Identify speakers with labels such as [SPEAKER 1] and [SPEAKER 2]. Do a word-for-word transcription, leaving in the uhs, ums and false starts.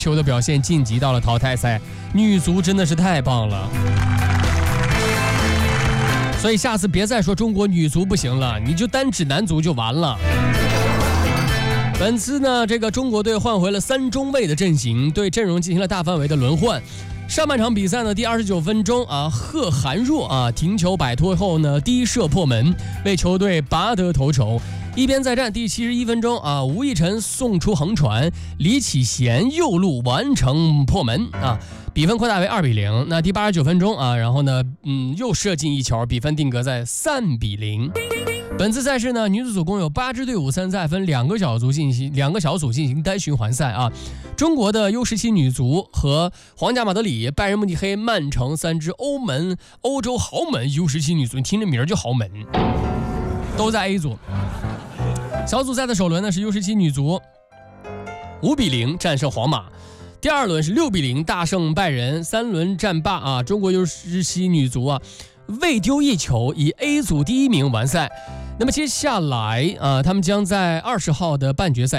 [SPEAKER 1] 球的表现晋级到了淘汰赛，女足真的是太棒了。所以下次别再说中国女足不行了，你就单指男足就完了。本次呢，这个中国队换回了三中卫的阵型，对阵容进行了大范围的轮换。上半场比赛呢，第二十九分钟啊，贺涵若啊停球摆脱后呢，低射破门，为球队拔得头筹。一边再战，第七十一分钟啊，吴亦晨送出横传，李启贤右路完成破门啊，比分扩大为二比零。那第八十九分钟啊，然后呢，嗯，又射进一球，比分定格在三比零。本次赛事呢，女子组共有八支队伍参赛，分两个小组进行两个小组进行单循环赛啊。中国的 U 十七 女足和皇家马德里、拜仁慕尼黑、曼城三支欧门欧洲豪门 U 十七 女足，你听这名儿就豪门，都在 A 组。小组赛的首轮呢是 U 十七 女足五比零战胜皇马，第二轮是六比零大胜拜仁，三轮战罢啊，中国 U 十七 女足啊未丢一球，以 A 组第一名完赛。那么接下来啊，他们将在二十号的半决赛